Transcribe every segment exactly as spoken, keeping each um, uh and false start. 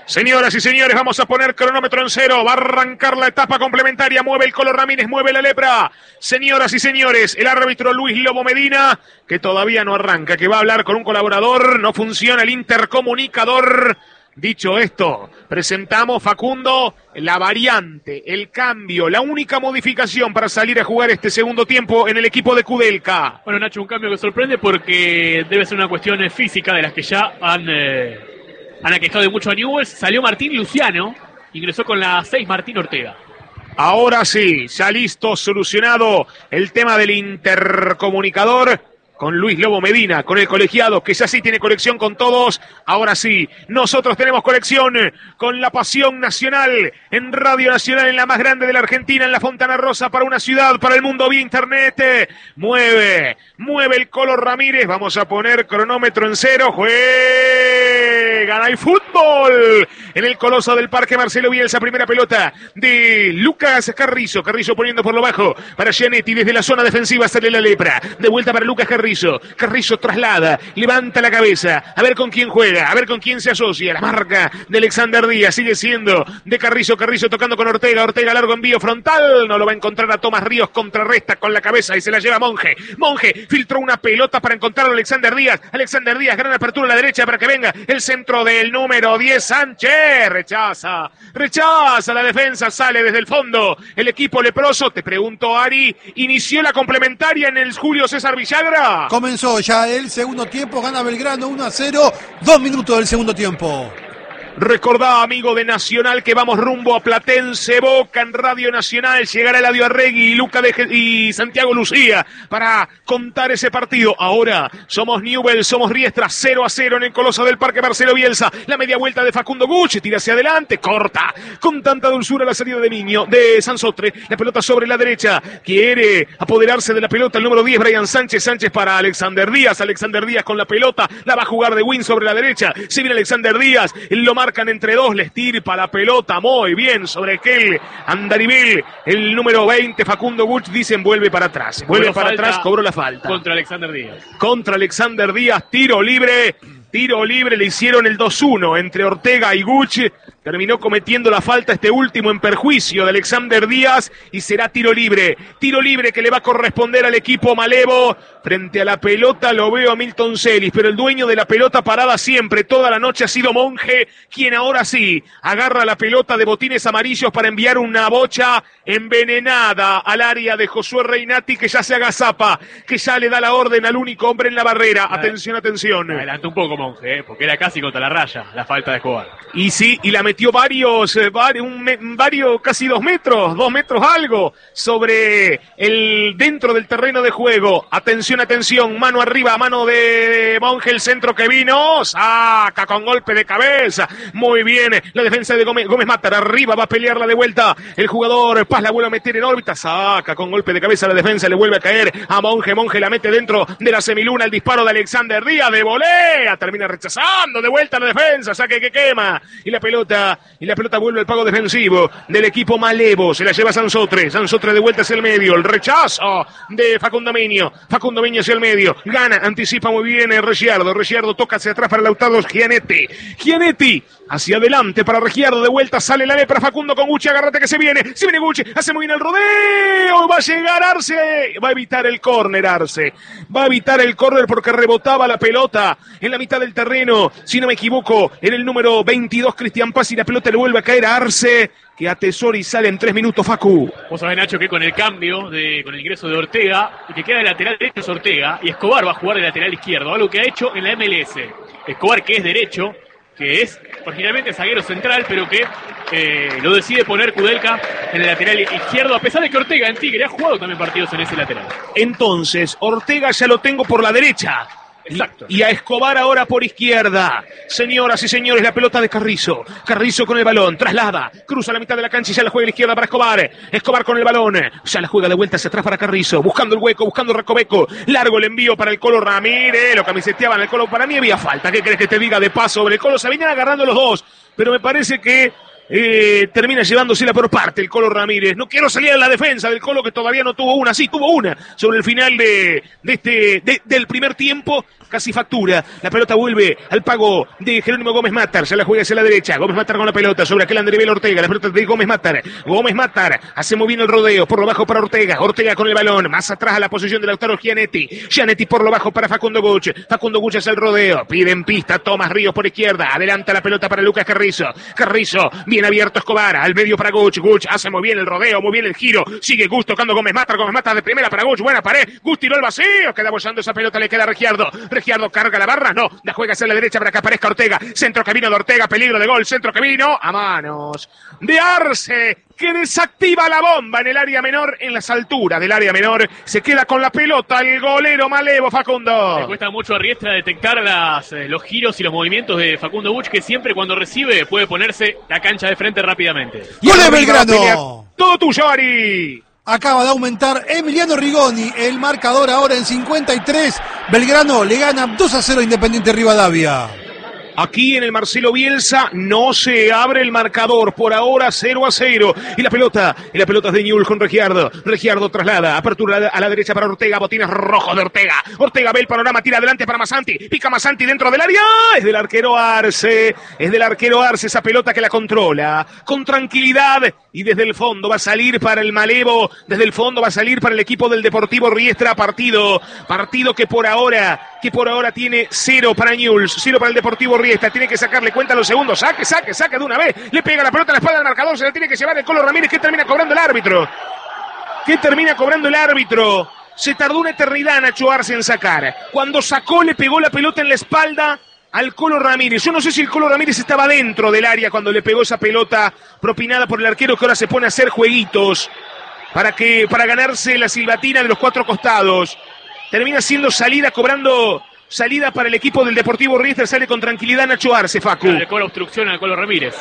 Señoras y señores, vamos a poner cronómetro en cero. Va a arrancar la etapa complementaria. Mueve el Colo Ramírez, mueve la lepra. Señoras y señores, el árbitro Luis Lobo Medina, que todavía no arranca, que va a hablar con un colaborador. No funciona el intercomunicador. Dicho esto, presentamos, Facundo, la variante, el cambio, la única modificación para salir a jugar este segundo tiempo en el equipo de Kudelka. Bueno, Nacho, un cambio que sorprende porque debe ser una cuestión física de las que ya han... Eh... Han aquejado de mucho a Newell's. Salió Martín Luciano, ingresó con la seis Martín Ortega. Ahora sí, ya listo, solucionado el tema del intercomunicador con Luis Lobo Medina, con el colegiado, que ya sí tiene conexión con todos. Ahora sí, nosotros tenemos conexión con la pasión nacional en Radio Nacional, en la más grande de la Argentina, en la Fontana Rosa, para una ciudad, para el mundo vía internet. Mueve, mueve el Colo Ramírez. Vamos a poner cronómetro en cero. Juega el fútbol en el Coloso del Parque. Marcelo Bielsa, primera pelota de Lucas Carrizo. Carrizo poniendo por lo bajo para Gianetti. Desde la zona defensiva sale la lepra. De vuelta para Lucas Carrizo. Carrizo traslada, levanta la cabeza, a ver con quién juega, a ver con quién se asocia. La marca de Alexander Díaz sigue siendo de Carrizo. Carrizo tocando con Ortega. Ortega largo envío frontal. No lo va a encontrar a Tomás Ríos. Contrarresta con la cabeza y se la lleva Monje. Monje filtró una pelota para encontrarlo a Alexander Díaz. Alexander Díaz, gran apertura a la derecha para que venga el centro del número diez, Sánchez. Rechaza, rechaza la defensa. Sale desde el fondo el equipo leproso. Te pregunto, Ari, ¿inició la complementaria en el Julio César Villagra? Comenzó ya el segundo tiempo, gana Belgrano uno a cero, dos minutos del segundo tiempo. Recordá, amigo de Nacional, que vamos rumbo a Platense Boca en Radio Nacional. Llegará Eladio Arregui y Luca de Ge- y Santiago Lucía para contar ese partido. Ahora somos Newell's, somos Riestra, cero a cero en el Coloso del Parque. Marcelo Bielsa, la media vuelta de Facundo Gucci, tira hacia adelante, corta con tanta dulzura la salida de Niño, de Sansotre. La pelota sobre la derecha, quiere apoderarse de la pelota el número diez, Brian Sánchez. Sánchez para Alexander Díaz. Alexander Díaz con la pelota, la va a jugar de win sobre la derecha. Se viene Alexander Díaz, lo marcan entre dos, le estirpa la pelota muy bien sobre aquel Andarivel, el número veinte, Facundo Buch. Dicen vuelve para atrás, vuelve para atrás, cobró la falta contra Alexander Díaz. Contra Alexander Díaz, tiro libre, tiro libre, le hicieron el dos uno entre Ortega y Gucci. Terminó cometiendo la falta este último en perjuicio de Alexander Díaz y será tiro libre. Tiro libre que le va a corresponder al equipo malevo. Frente a la pelota lo veo a Milton Celis, pero el dueño de la pelota parada siempre, toda la noche, ha sido Monje, quien ahora sí agarra la pelota de botines amarillos para enviar una bocha envenenada al área de Josué Reinati, que ya se agazapa, que ya le da la orden al único hombre en la barrera. Atención, atención. Adelantó un poco Monje, ¿eh? Porque era casi contra la raya la falta de Escobar. Y sí, y la metió varios, eh, varios, un me, varios, casi dos metros, dos metros algo, sobre el, dentro del terreno de juego. Atención, atención, mano arriba, mano de Monje, el centro que vino, saca con golpe de cabeza, muy bien, la defensa de Gómez, Gómez Matar, arriba va a pelearla de vuelta, el jugador Paz la vuelve a meter en órbita, saca con golpe de cabeza la defensa, le vuelve a caer a Monje, Monje la mete dentro de la semiluna, el disparo de Alexander Díaz, de volea, termina rechazando, de vuelta a la defensa, saque que quema, y la pelota, y la pelota vuelve al pago defensivo del equipo malevo, se la lleva Sansotre, Sansotre de vuelta hacia el medio, el rechazo de Facundo Miño, Facundo Miño hacia el medio, gana, anticipa muy bien el Ricciardo, Ricciardo toca hacia atrás para Lautaro Gianetti, Gianetti hacia adelante para Ricciardo, de vuelta sale la lepra, Facundo con Gucci, agárrate que se viene, se viene Gucci, hace muy bien el rodeo, va a llegar Arce, va a evitar el córner Arce, va a evitar el córner porque rebotaba la pelota en la mitad del terreno, si no me equivoco, en el número veintidós Cristian Paz, y la pelota le vuelve a caer a Arce, que atesora y sale en tres minutos, Facu. Vos sabés, Nacho, que con el cambio, de con el ingreso de Ortega, el que queda de lateral derecho es Ortega, y Escobar va a jugar de lateral izquierdo, algo que ha hecho en la M L S. Escobar, que es derecho, que es originalmente zaguero central, pero que eh, lo decide poner Kudelka en el lateral izquierdo, a pesar de que Ortega en Tigre ha jugado también partidos en ese lateral. Entonces, Ortega ya lo tengo por la derecha. Exacto. Y, y a Escobar ahora por izquierda. Señoras y señores, la pelota de Carrizo. Carrizo con el balón, traslada, cruza la mitad de la cancha y ya la juega a la izquierda para Escobar. Escobar con el balón, ya la juega de vuelta hacia atrás para Carrizo, buscando el hueco, buscando Recoveco. Largo el envío para el Colo Ramírez, lo camiseteaban el Colo. Para mí había falta, ¿qué crees que te diga de paso sobre el Colo? Se venían agarrando los dos, pero me parece que Eh, termina llevándosela por parte el Colo Ramírez. No quiero salir a la defensa del Colo, que todavía no tuvo una, sí tuvo una sobre el final de, de este de, del primer tiempo, casi factura. La pelota vuelve al pago de Jerónimo Gómez Matar. Se la juega hacia la derecha. Gómez Matar con la pelota sobre aquel Andribel Ortega. La pelota de Gómez Matar. Gómez Matar hace muy bien el rodeo. Por lo bajo para Ortega. Ortega con el balón. Más atrás a la posición de Lautaro Gianetti. Gianetti por lo bajo para Facundo Guch. Facundo Guch hace el rodeo. Pide en pista Tomás Ríos por izquierda. Adelanta la pelota para Lucas Carrizo. Carrizo. Bien abierto Escobar. Al medio para Guch. Guch hace muy bien el rodeo. Muy bien el giro. Sigue Guch tocando Gómez Matar. Gómez Matar de primera para Guch. Buena pared. Guch tiró el vacío. Queda bollando esa pelota. Le queda a Regiardo. Regiardo carga la barra. No. La juega hacia la derecha para que aparezca Ortega. Centro que vino de Ortega. Peligro de gol. Centro que vino a manos de Arce, que desactiva la bomba en el área menor, en las alturas del área menor. Se queda con la pelota el golero Malevo, Facundo. Le cuesta mucho a Riestra detectar las, eh, los giros y los movimientos de Facundo Guch, que siempre cuando recibe puede ponerse la cancha de frente rápidamente. ¡Gol de Belgrano! Todo tuyo, Ari. Acaba de aumentar Emiliano Rigoni, el marcador ahora en cincuenta y tres. Belgrano le gana dos a cero a Independiente Rivadavia. Aquí en el Marcelo Bielsa no se abre el marcador, por ahora cero a cero. Y la pelota, y la pelota es de Newell's con Regiardo. Regiardo traslada, apertura a la derecha para Ortega, botines rojos de Ortega. Ortega ve el panorama, tira adelante para Masanti. Pica Masanti dentro del área. Es del arquero Arce, es del arquero Arce esa pelota que la controla. Con tranquilidad y desde el fondo va a salir para el Malevo. Desde el fondo va a salir para el equipo del Deportivo Riestra. Partido, partido que por ahora, que por ahora tiene cero para Newell's, cero para el Deportivo Riestra. Tiene que sacarle cuenta a los segundos. Saque, saque, saque de una vez. Le pega la pelota a la espalda del marcador. Se la tiene que llevar el Colo Ramírez. ¿Qué termina cobrando el árbitro? ¿Qué termina cobrando el árbitro? Se tardó una eternidad Nacho Arce en sacar. Cuando sacó, le pegó la pelota en la espalda al Colo Ramírez. Yo no sé si el Colo Ramírez estaba dentro del área cuando le pegó esa pelota propinada por el arquero, que ahora se pone a hacer jueguitos para que para ganarse la silbatina de los cuatro costados. Termina siendo salida cobrando. Salida para el equipo del Deportivo Riestra, sale con tranquilidad Nacho Arce, Facu. Le cobra obstrucción al Colo Ramírez.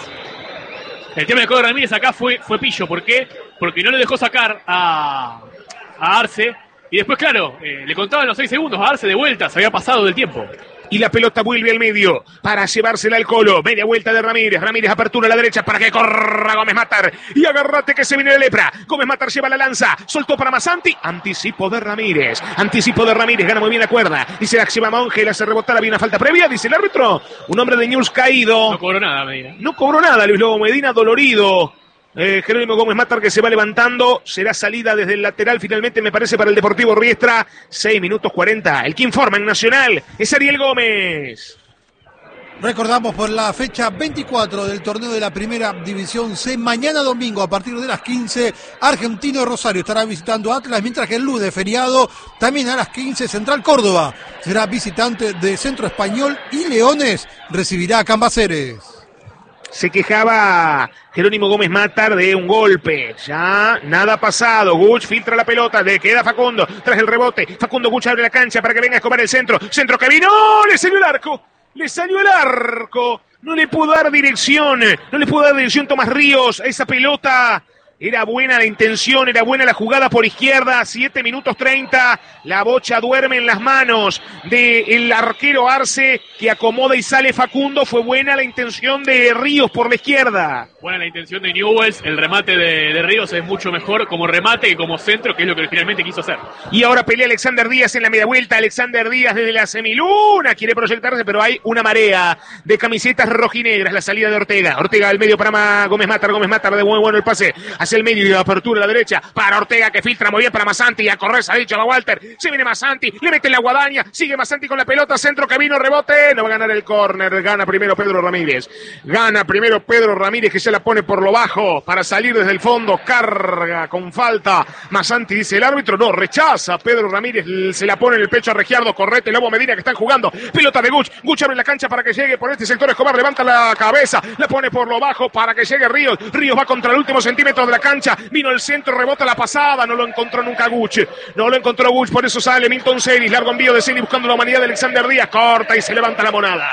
El tema del Colo Ramírez acá fue, fue pillo. ¿Por qué? Porque no le dejó sacar a, a Arce. Y después, claro, eh, le contaban los seis segundos a Arce de vuelta. Se había pasado del tiempo. Y la pelota vuelve al medio para llevársela al Colo. Media vuelta de Ramírez. Ramírez apertura a la derecha para que corra Gómez Matar. Y agárrate que se viene la lepra. Gómez Matar lleva la lanza. Soltó para Masanti. Anticipo de Ramírez. Anticipo de Ramírez. Gana muy bien la cuerda. Y se la lleva Monge. La hace rebotar. Había una falta previa. Dice el árbitro. Un hombre de Newell's caído. No cobró nada, Medina. No cobró nada Luis Lobo Medina. Dolorido. Eh, Jerónimo Gómez Matar que se va levantando. Será salida desde el lateral finalmente, me parece, para el Deportivo Riestra. seis minutos cuarenta. El que informa en Nacional es Ariel Gómez. Recordamos por la fecha veinticuatro del torneo de la Primera División C. Mañana domingo a partir de las quince, Argentino de Rosario estará visitando a Atlas, mientras que el lunes feriado, también a las quince, Central Córdoba será visitante de Centro Español y Leones recibirá a Cambaceres. Se quejaba Jerónimo Gómez Matar de un golpe. Ya nada pasado. Guch filtra la pelota. Le queda Facundo. Tras el rebote. Facundo Guch abre la cancha para que venga a Escobar el centro. Centro que vino. Le salió el arco. Le salió el arco. No le pudo dar dirección. No le pudo dar dirección Tomás Ríos a esa pelota. Era buena la intención, era buena la jugada por izquierda, siete minutos treinta, la bocha duerme en las manos del arquero Arce, que acomoda y sale Facundo. Fue buena la intención de Ríos por la izquierda. Buena la intención de Newell's, el remate de, de Ríos es mucho mejor como remate que como centro, que es lo que finalmente quiso hacer. Y ahora pelea Alexander Díaz en la media vuelta. Alexander Díaz desde la semiluna quiere proyectarse, pero hay una marea de camisetas rojinegras. La salida de Ortega, Ortega al medio para Gómez Matar, Gómez Matar de muy bueno el pase hacia el medio y de apertura a la derecha para Ortega, que filtra muy bien para Masanti, y a correr se ha dicho a Walter. Se viene Masanti, le mete la guadaña, sigue Masanti con la pelota, centro que vino, rebote, no va a ganar el córner. Gana primero Pedro Ramírez, gana primero Pedro Ramírez, que se la pone por lo bajo para salir desde el fondo. Carga con falta Masanti, dice el árbitro, no, rechaza Pedro Ramírez, se la pone en el pecho a Regiardo, Correte, Lobo Medina, que están jugando, pelota de Guch, Guch abre la cancha para que llegue por este sector. Escobar levanta la cabeza, la pone por lo bajo para que llegue Ríos. Ríos va contra el último centímetro de la cancha, vino el centro, rebota la pasada, no lo encontró nunca Guch, no lo encontró Guch, por eso sale Milton Celis, largo envío de Celis buscando la humanidad de Alexander Díaz, corta y se levanta la monada.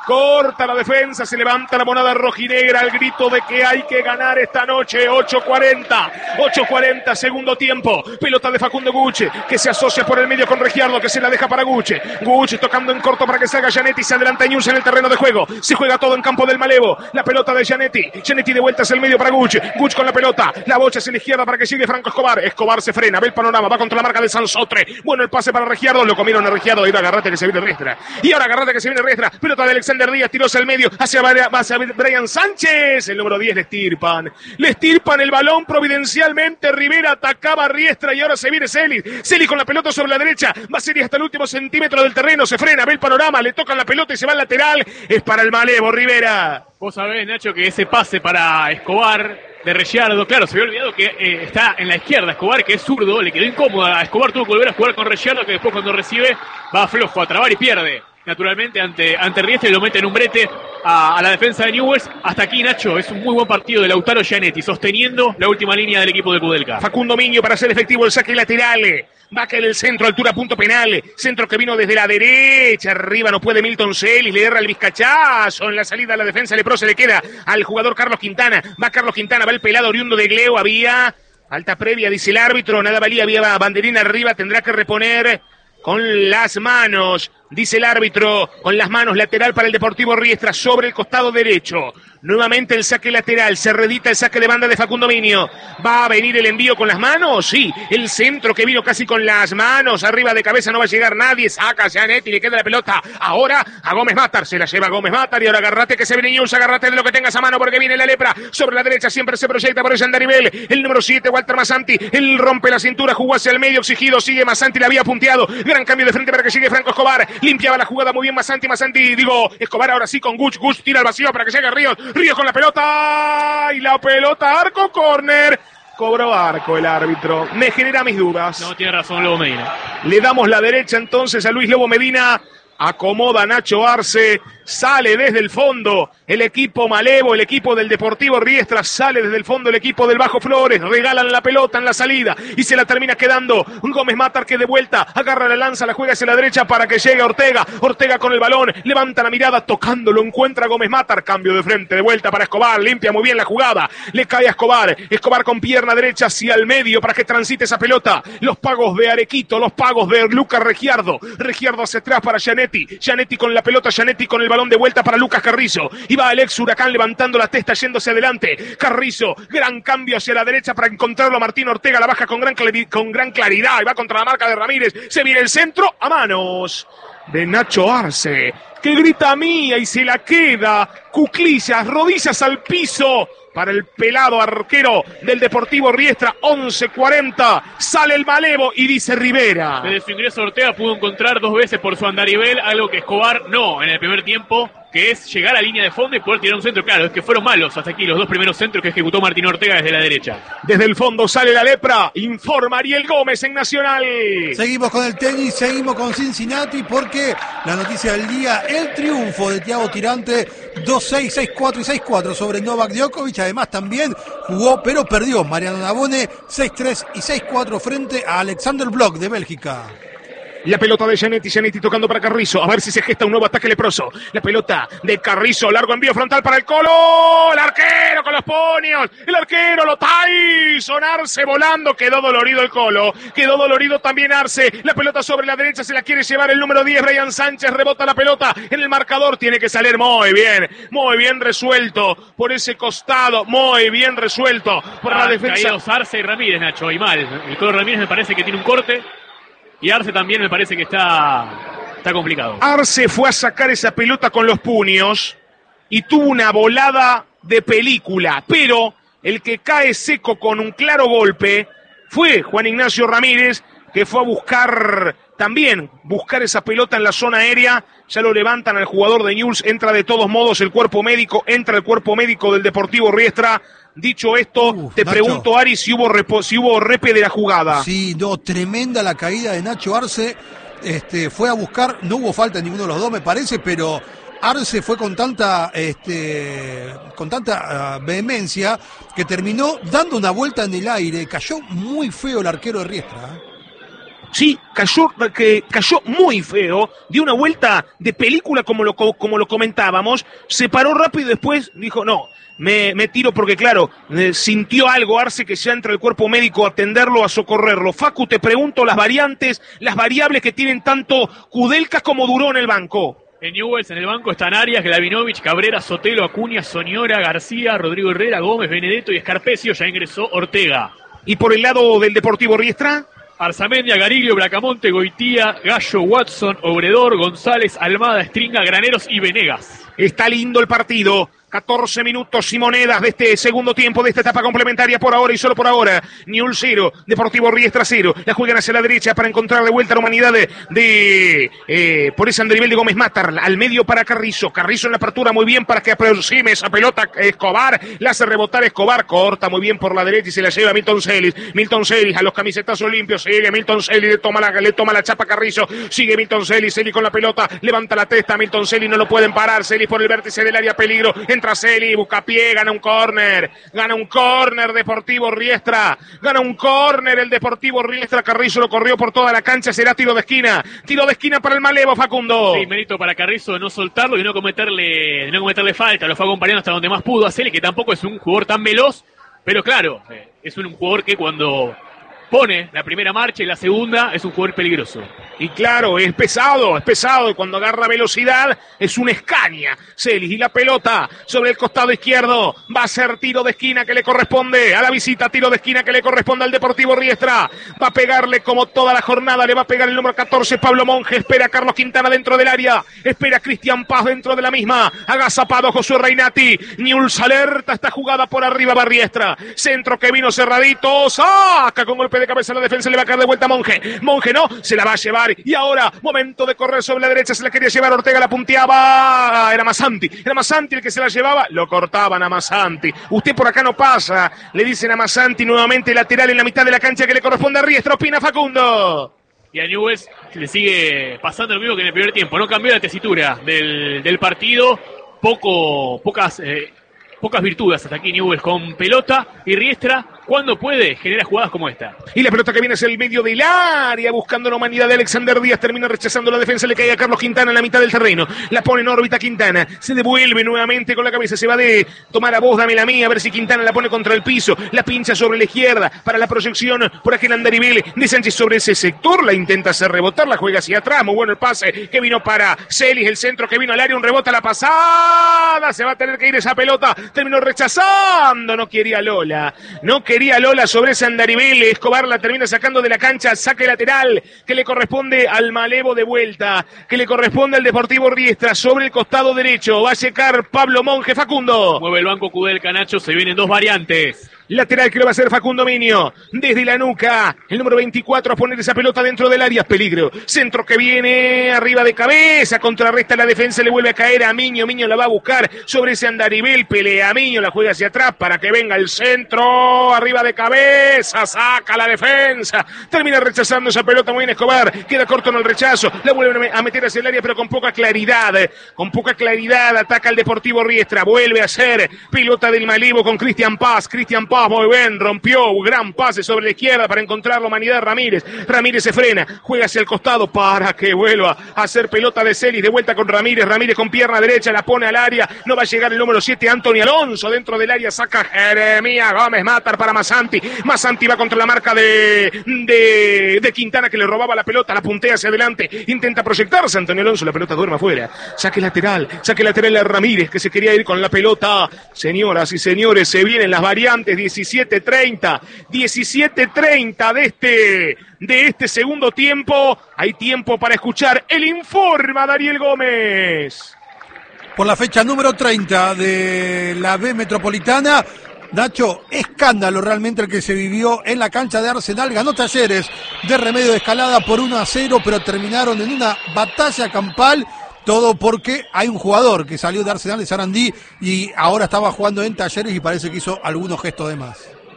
corta la defensa, se levanta la monada rojinegra al grito de que hay que ganar esta noche. ocho cuarenta, ocho cuarenta, segundo tiempo, pelota de Facundo Guche, que se asocia por el medio con Regiardo, que se la deja para Guche, Guche tocando en corto para que salga Gianetti, se adelanta News en el terreno de juego, se juega todo en campo del Malevo, la pelota de Gianetti, Gianetti de vuelta hacia el medio para Guche, Guche con la pelota, la bocha hacia la izquierda para que llegue Franco Escobar, Escobar se frena, ve el panorama, va contra la marca de Sansotre, bueno el pase para Regiardo, lo comieron a Regiardo, y ahora agarrate que se viene Riestra, y ahora agarrate que se viene Riestra, pelota de Alexander Díaz, tiró hacia el medio, hacia, hacia Brian Sánchez, el número diez le estirpan, le estirpan el balón providencialmente, Rivera atacaba a Riestra y ahora se viene Celis, Celis con la pelota sobre la derecha, va a ser hasta el último centímetro del terreno, se frena, ve el panorama, le tocan la pelota y se va al lateral, es para el Malevo, Rivera. Vos sabés, Nacho, que ese pase para Escobar de Regiardo, claro, se había olvidado que eh, está en la izquierda Escobar, que es zurdo, le quedó incómoda a Escobar, tuvo que volver a jugar con Regiardo, que después cuando recibe va flojo a trabar y pierde. Naturalmente ante, ante Riestra y lo mete en un brete a, a la defensa de Newell's. Hasta aquí, Nacho, es un muy buen partido de Lautaro Gianetti, sosteniendo la última línea del equipo de Kudelka. Facundo Miño para hacer efectivo el saque lateral. Va a caer el centro, altura, punto penal. Centro que vino desde la derecha. Arriba no puede Milton Celis. Le erra el vizcachazo. En la salida a la defensa Lepro se le queda al jugador Carlos Quintana. Va Carlos Quintana, va el pelado oriundo de Gleo. Había falta previa, dice el árbitro. Nada valía, había banderina arriba. Tendrá que reponer con las manos. Dice el árbitro, con las manos, lateral para el Deportivo Riestra sobre el costado derecho. Nuevamente el saque lateral, se redita el saque de banda de Facundo Miño. ¿Va a venir el envío con las manos? Sí, el centro que vino casi con las manos, arriba de cabeza no va a llegar nadie, saca a Gianetti, le queda la pelota. Ahora a Gómez Matar, se la lleva Gómez Matar y ahora agarrate que se viene News, agarrate de lo que tengas a mano porque viene la lepra. Sobre la derecha siempre se proyecta por el Daribel, el número siete, Walter Massanti, él rompe la cintura, jugó hacia el medio, exigido, sigue Massanti, la había punteado. Gran cambio de frente para que llegue Franco Escobar, limpiaba la jugada muy bien Massanti, Massanti, digo, Escobar ahora sí con Guch, Guch tira al vacío para que llegue Ríos, Ríos con la pelota, y la pelota, arco, córner, cobró arco el árbitro, me genera mis dudas. No, tiene razón Lobo Medina. Le damos la derecha entonces a Luis Lobo Medina, acomoda Nacho Arce, sale desde el fondo el equipo Malevo, el equipo del Deportivo Riestra, sale desde el fondo el equipo del Bajo Flores, regalan la pelota en la salida y se la termina quedando Gómez Matar que de vuelta agarra la lanza, la juega hacia la derecha para que llegue Ortega, Ortega con el balón, levanta la mirada, tocando, lo encuentra Gómez Matar, cambio de frente, de vuelta para Escobar, limpia muy bien la jugada, le cae a Escobar, Escobar con pierna derecha hacia el medio para que transite esa pelota, los pagos de Arequito, los pagos de Lucas Regiardo, Regiardo hacia atrás para Gianetti, Gianetti con la pelota, Gianetti con el balón de vuelta para Lucas Carrizo, y va Alex Huracán levantando la testa, yéndose adelante, Carrizo, gran cambio hacia la derecha para encontrarlo a Martín Ortega, la baja con gran, clari- con gran claridad, y va contra la marca de Ramírez, se viene el centro, a manos de Nacho Arce, que grita mía y se la queda, cuclillas, rodillas al piso, para el pelado arquero del Deportivo Riestra, once cuarenta, sale el Malevo y dice Rivera. Desde su ingreso Ortega pudo encontrar dos veces por su andarivel, algo que Escobar no en el primer tiempo, que es llegar a línea de fondo y poder tirar un centro. Claro, es que fueron malos hasta aquí los dos primeros centros que ejecutó Martín Ortega desde la derecha. Desde el fondo sale la lepra, informa Ariel Gómez en Nacional. Seguimos con el tenis, seguimos con Cincinnati porque la noticia del día, el triunfo de Thiago Tirante, dos seis, seis cuatro y seis cuatro sobre Novak Djokovic. Además también jugó pero perdió Mariano Navone seis tres y seis cuatro frente a Alexander Bloch de Bélgica. La pelota de Gianetti, Gianetti tocando para Carrizo, a ver si se gesta un nuevo ataque leproso. La pelota de Carrizo, largo envío frontal para el Colo, el arquero con los puños, el arquero lo Tyson Arce volando, quedó dolorido el Colo, quedó dolorido también Arce, la pelota sobre la derecha se la quiere llevar el número diez, Brian Sánchez, rebota la pelota en el marcador, tiene que salir muy bien, muy bien resuelto por ese costado, muy bien resuelto por ah, la defensa. Caídos Arce y Ramírez, Nacho, y mal, el Colo Ramírez me parece que tiene un corte. Y Arce también me parece que está, está complicado. Arce fue a sacar esa pelota con los puños y tuvo una volada de película, pero el que cae seco con un claro golpe fue Juan Ignacio Ramírez, que fue a buscar también, buscar esa pelota en la zona aérea. Ya lo levantan al jugador de Newell's, entra de todos modos el cuerpo médico, entra el cuerpo médico del Deportivo Riestra. Dicho esto, Uf, te Nacho. pregunto, Ari, si hubo, repo, si hubo repe de la jugada. Sí, no, tremenda la caída de Nacho Arce. Este, fue a buscar, no hubo falta en ninguno de los dos, me parece, pero Arce fue con tanta, este, con tanta uh, vehemencia que terminó dando una vuelta en el aire. Cayó muy feo el arquero de Riestra. ¿eh? Sí, cayó, que cayó muy feo, dio una vuelta de película como lo, como lo comentábamos, se paró rápido y después dijo, no, me, me tiro porque claro, eh, sintió algo, Arce, que ya entra el cuerpo médico a atenderlo, a socorrerlo. Facu, te pregunto las variantes, las variables que tienen tanto Kudelka como Duró en el banco. En Newell's, en el banco están Arias, Glavinovich, Cabrera, Sotelo, Acuña, Soñora, García, Rodrigo Herrera, Gómez, Benedetto y Escarpecio. Ya ingresó Ortega. ¿Y por el lado del Deportivo Riestra? Arzamendia, Gariglio, Bracamonte, Goitía, Gallo, Watson, Obredor, González, Almada, Stringa, Graneros y Venegas. Está lindo el partido. catorce minutos y monedas de este segundo tiempo, de esta etapa complementaria por ahora y solo por ahora. Newell's cero, Deportivo Riestra cero. La juegan hacia la derecha para encontrar de vuelta la humanidad de, de eh, por ese andarivel de Gómez Matar. Al medio para Carrizo. Carrizo en la apertura muy bien para que aproxime esa pelota Escobar. La hace rebotar Escobar. Corta muy bien por la derecha y se la lleva Milton Celis. Milton Celis a los camisetazos limpios. Sigue Milton Celis, le toma la, le toma la chapa Carrizo. Sigue Milton Celis. Celis con la pelota. Levanta la testa. Milton Celis no lo pueden parar. Celis por el vértice del área, peligro. Entra Celis, busca pie, gana un córner, gana un córner Deportivo Riestra, gana un córner el Deportivo Riestra. Carrizo lo corrió por toda la cancha, será tiro de esquina, tiro de esquina para el Malevo, Facundo. Sí, mérito para Carrizo de no soltarlo y no cometerle, no cometerle falta, lo fue acompañando hasta donde más pudo a Celis, que tampoco es un jugador tan veloz, pero claro, es un jugador que cuando pone la primera marcha y la segunda es un jugador peligroso. Y claro, es pesado, es pesado, y cuando agarra velocidad es una escaña. Celis y la pelota sobre el costado izquierdo, va a ser tiro de esquina que le corresponde a la visita, tiro de esquina que le corresponde al Deportivo Riestra. Va a pegarle como toda la jornada, le va a pegar el número catorce, Pablo Monge, espera a Carlos Quintana dentro del área, espera a Cristian Paz dentro de la misma, agazapado Josué Reinati, Newell's alerta, esta jugada por arriba va Riestra, centro que vino cerradito, saca con golpe de cabeza la defensa, le va a caer de vuelta Monge, Monge no, se la va a llevar. Y ahora, momento de correr sobre la derecha, se la quería llevar Ortega, la punteaba, era Masanti, era Masanti el que se la llevaba, lo cortaban a Masanti. Usted por acá no pasa, le dicen a Masanti nuevamente lateral en la mitad de la cancha que le corresponde a Riestra, opina Facundo. Y a Newell's le sigue pasando lo mismo que en el primer tiempo, no cambió la tesitura del, del partido, poco, pocas, eh, pocas virtudes hasta aquí Newell's con pelota, y Riestra, cuando puede, genera jugadas como esta. Y la pelota que viene hacia el medio del área, buscando la humanidad de Alexander Díaz, termina rechazando la defensa, le cae a Carlos Quintana en la mitad del terreno, la pone en órbita Quintana, se devuelve nuevamente con la cabeza, se va de tomar a vos, dame la mía, a ver si Quintana la pone contra el piso, la pincha sobre la izquierda, para la proyección por aquel andarivel de Sánchez sobre ese sector, la intenta hacer rebotar, la juega hacia atrás, muy bueno el pase que vino para Celis, el centro que vino al área, un rebote a la pasada, se va a tener que ir esa pelota, terminó rechazando, no quería Lola, no quería Quería Lola sobre ese andarivel, Escobar la termina sacando de la cancha, saque lateral que le corresponde al Malevo de vuelta, que le corresponde al Deportivo Riestra sobre el costado derecho, va a llegar Pablo Monge, Facundo. Mueve el banco Kudelka, Nacho, se vienen dos variantes. Lateral que lo va a hacer Facundo Minio, desde la nuca, el número veinticuatro a poner esa pelota dentro del área, peligro, centro que viene arriba de cabeza, contrarresta la defensa, le vuelve a caer a Miño, Miño la va a buscar sobre ese andarivel, pelea a Miño, la juega hacia atrás para que venga el centro, arriba de cabeza, saca la defensa, termina rechazando esa pelota muy bien Escobar, queda corto en el rechazo, la vuelve a meter hacia el área pero con poca claridad, con poca claridad, ataca el Deportivo Riestra, vuelve a hacer pelota del Malevo con Cristian Paz, Cristian Paz muy bien, rompió, gran pase sobre la izquierda para encontrar la humanidad de Ramírez, Ramírez se frena, juega hacia el costado para que vuelva a hacer pelota de Celis, de vuelta con Ramírez, Ramírez con pierna derecha, la pone al área, no va a llegar el número siete, Anthony Alonso, dentro del área saca Jeremías Gómez Matar para Masanti, Masanti va contra la marca de, de, de Quintana que le robaba la pelota, la puntea hacia adelante, intenta proyectarse Anthony Alonso, la pelota duerme afuera, saque lateral, saque lateral a Ramírez que se quería ir con la pelota, señoras y señores, se vienen las variantes, diecisiete treinta, diecisiete treinta de este, de este segundo tiempo. Hay tiempo para escuchar el informe a Dariel Gómez. Por la fecha número treinta de la B Metropolitana, Nacho, escándalo realmente el que se vivió en la cancha de Arsenal. Ganó Talleres de Remedio de Escalada por uno a cero, pero terminaron en una batalla campal. Todo porque hay un jugador que salió de Arsenal de Sarandí y ahora estaba jugando en Talleres y parece que hizo algunos gestos de más.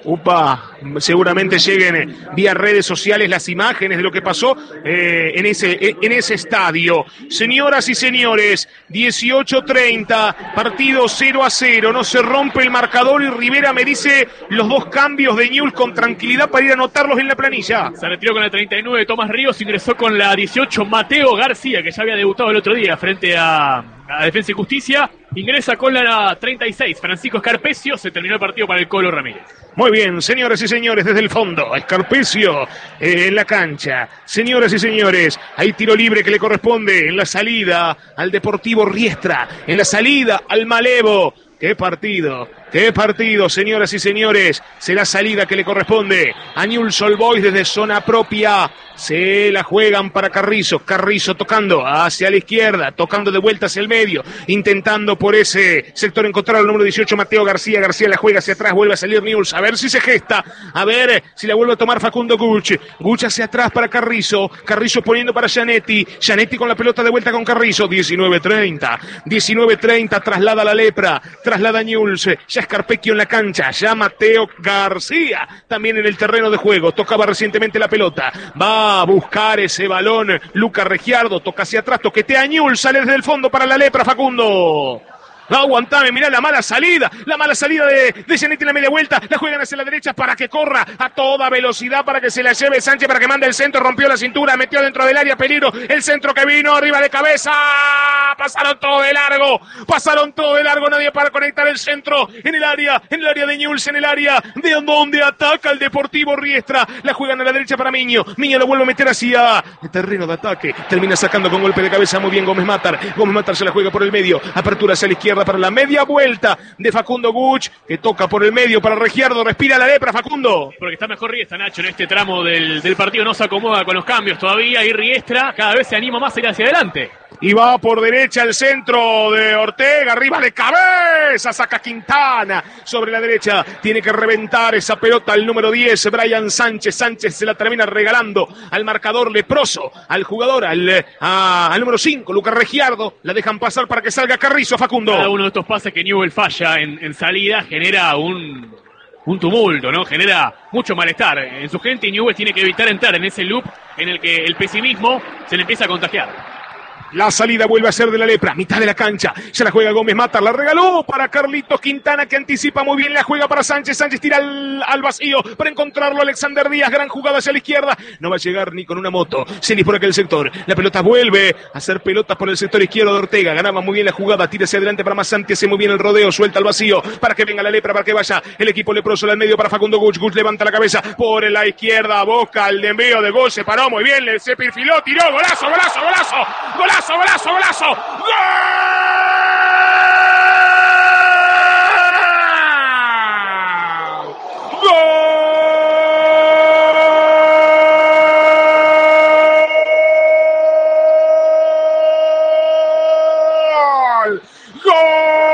Upa, seguramente lleguen vía redes sociales las imágenes de lo que pasó eh, en ese en ese estadio. Señoras y señores, dieciocho treinta, partido cero a cero, no se rompe el marcador y Rivera me dice los dos cambios de Newell's con tranquilidad para ir a anotarlos en la planilla. Se retiró con la treinta y nueve Tomás Ríos, ingresó con la dieciocho Mateo García, que ya había debutado el otro día frente a, a Defensa y Justicia. Ingresa con la treinta y seis Francisco Escarpecio. Se terminó el partido para el Colo Ramírez. Muy bien, señoras y señores, desde el fondo, Escarpecio eh, en la cancha. Señoras y señores, hay tiro libre que le corresponde en la salida al Deportivo Riestra, en la salida al Malevo. ¡Qué partido! ¡Qué partido, señoras y señores! Será salida que le corresponde a Newell's Old Boys desde zona propia. Se la juegan para Carrizo. Carrizo tocando hacia la izquierda, tocando de vuelta hacia el medio, intentando por ese sector encontrar al número dieciocho, Mateo García. García la juega hacia atrás, vuelve a salir Newell's. A ver si se gesta, a ver si la vuelve a tomar Facundo Guch. Guch hacia atrás para Carrizo. Carrizo poniendo para Gianetti. Gianetti con la pelota de vuelta con Carrizo. diecinueve treinta. diecinueve treinta, traslada la lepra, traslada Newell's. Ya Escarpequio en la cancha, ya Mateo García también en el terreno de juego. Tocaba recientemente la pelota. Va a buscar ese balón Luca Regiardo, toca hacia atrás, toquetea a Newell's, sale desde el fondo para la lepra Facundo. No, aguantame, mirá la mala salida, la mala salida de, de Gianetti en la media vuelta, la juegan hacia la derecha para que corra a toda velocidad, para que se la lleve Sánchez, para que mande el centro, rompió la cintura, metió dentro del área, peligro, el centro que vino, arriba de cabeza, pasaron todo de largo, pasaron todo de largo, nadie para conectar el centro, en el área, en el área de Newell's, en el área de donde ataca el Deportivo Riestra, la juegan a la derecha para Miño, Miño lo vuelve a meter hacia el terreno de ataque, termina sacando con golpe de cabeza, muy bien Gómez Matar, Gómez Matar se la juega por el medio, apertura hacia la izquierda, para la media vuelta de Facundo Guch, que toca por el medio para Regiardo, respira la lepra Facundo. Porque está mejor Riestra, Nacho, en este tramo del, del partido, no se acomoda con los cambios todavía y Riestra cada vez se anima más a ir hacia adelante. Y va por derecha el centro de Ortega, arriba de cabeza, saca Quintana sobre la derecha, tiene que reventar esa pelota el número diez, Brian Sánchez, Sánchez se la termina regalando al marcador leproso, al jugador, al, a, al número cinco, Lucas Regiardo, la dejan pasar para que salga Carrizo, Facundo. Cada uno de estos pases que Newell falla en, en salida genera un... un tumulto, ¿no? Genera mucho malestar en su gente y Newell's tiene que evitar entrar en ese loop en el que el pesimismo se le empieza a contagiar. La salida vuelve a ser de la lepra, mitad de la cancha, se la juega Gómez Matar, la regaló para Carlitos Quintana que anticipa muy bien, la juega para Sánchez, Sánchez tira al, al vacío para encontrarlo Alexander Díaz, gran jugada hacia la izquierda, no va a llegar ni con una moto, Celis por aquel sector, la pelota vuelve a hacer pelotas por el sector izquierdo de Ortega, ganaba muy bien la jugada, tira hacia adelante para Masanti, hace muy bien el rodeo, suelta al vacío para que venga la lepra, para que vaya el equipo leproso al medio para Facundo Guch, Guch levanta la cabeza por la izquierda, Boca, el envío de Gol, se paró muy bien, se perfiló, tiró, golazo, golazo, golazo, golazo, golazo, golazo. ¡Gol! ¡Gol! ¡Gol!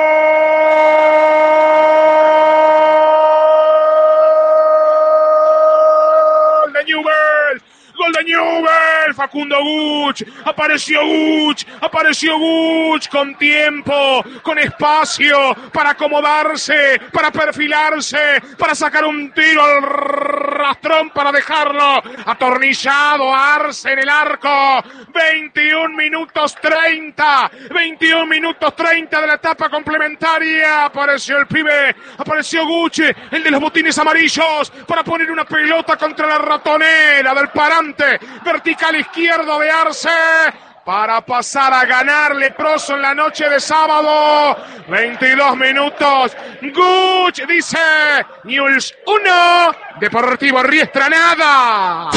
¡De Newell's! ¡Gol de Newell's! Facundo Guch, apareció Guch, apareció Guch con tiempo, con espacio para acomodarse, para perfilarse, para sacar un tiro al rastrón para dejarlo atornillado a Arce en el arco. veintiún minutos treinta, veintiún minutos treinta de la etapa complementaria. Apareció el pibe, apareció Guch, el de los botines amarillos, para poner una pelota contra la ratonera del parante vertical izquierdo de Arce, para pasar a ganar leproso en la noche de sábado. veintidós minutos. Guch dice Newell's uno, Deportivo Riestra nada.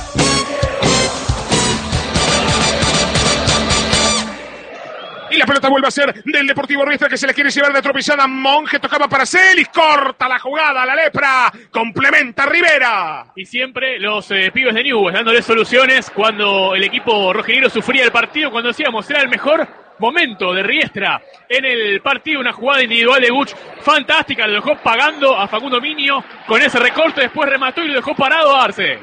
Y la pelota vuelve a ser del Deportivo Riestra, que se le quiere llevar de tropezada. Monge tocaba para Celis, corta la jugada, la lepra, complementa Rivera. Y siempre los eh, pibes de Newell's dándole soluciones cuando el equipo rojinegro sufría el partido, cuando decíamos era el mejor momento de Riestra en el partido, una jugada individual de Guch fantástica, lo dejó pagando a Facundo Miño con ese recorte, después remató y lo dejó parado a Arce.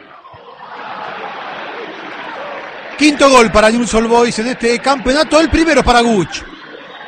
Quinto gol para Newell's Old Boys en este campeonato, el primero para Guch.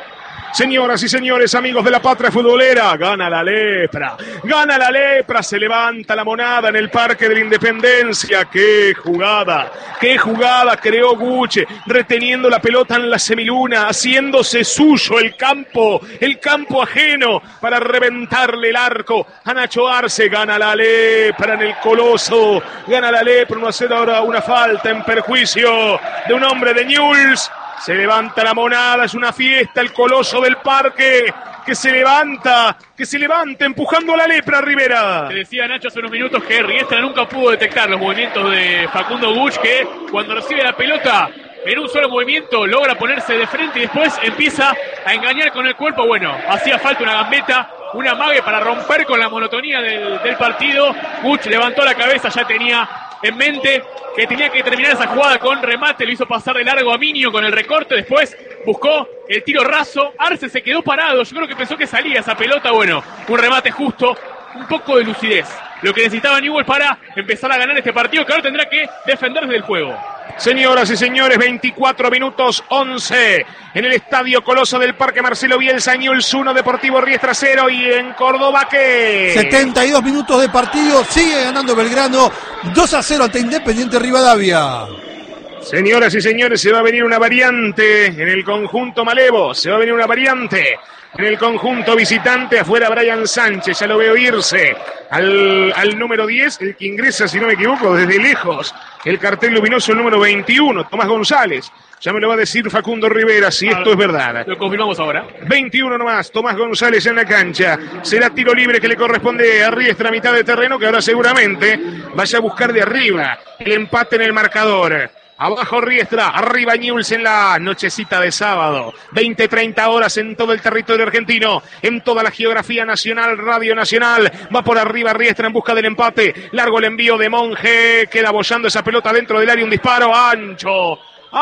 Señoras y señores, amigos de la patria futbolera, gana la lepra, gana la lepra, se levanta la monada en el Parque de la Independencia. ¡Qué jugada! ¡Qué jugada creó Guche! Reteniendo la pelota en la semiluna, haciéndose suyo el campo, el campo ajeno, para reventarle el arco a Nacho Arce. Gana la lepra en el Coloso, gana la lepra, uno a cero, ahora una falta en perjuicio de un hombre de Newell's. Se levanta la monada, es una fiesta, el Coloso del Parque, que se levanta, que se levanta empujando a la lepra, Rivera. Te decía Nacho hace unos minutos que Riestra nunca pudo detectar los movimientos de Facundo Guch, que cuando recibe la pelota en un solo movimiento logra ponerse de frente y después empieza a engañar con el cuerpo. Bueno, hacía falta una gambeta, una mague para romper con la monotonía del, del partido. Guch levantó la cabeza, ya tenía en mente que tenía que terminar esa jugada con remate, lo hizo pasar de largo a Minio con el recorte, después buscó el tiro raso, Arce se quedó parado, yo creo que pensó que salía esa pelota. Bueno, un remate justo, un poco de lucidez, lo que necesitaba Newell's para empezar a ganar este partido, que ahora tendrá que defender desde el juego. Señoras y señores, veinticuatro minutos once en el Estadio Coloso del Parque Marcelo Bielsa, Newell's uno, Deportivo Riestra cero, y en Córdoba ¿qué? setenta y dos minutos de partido, sigue ganando Belgrano dos a cero ante Independiente Rivadavia. Señoras y señores, se va a venir una variante en el conjunto malevo, se va a venir una variante en el conjunto visitante. Afuera Brian Sánchez, ya lo veo irse al, al número diez, el que ingresa, si no me equivoco, desde lejos, el cartel luminoso, el número veintiuno, Tomás González. Ya me lo va a decir Facundo Rivera si esto es verdad. Lo confirmamos ahora. veintiuno nomás, Tomás González en la cancha. Será tiro libre que le corresponde a Riestra a mitad de terreno, que ahora seguramente vaya a buscar de arriba el empate en el marcador. Abajo Riestra, arriba Newell's en la nochecita de sábado. veinte treinta horas en todo el territorio argentino, en toda la geografía nacional, Radio Nacional. Va por arriba Riestra en busca del empate. Largo el envío de Monge, queda bollando esa pelota dentro del área, un disparo ancho.